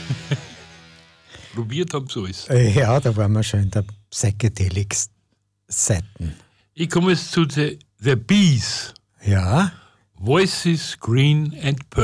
probiert haben sie alles. Ja, da waren wir schon in der Psychedelics-Seiten. Ich komme jetzt zu The Bees. Ja. Voices, Green and Purple.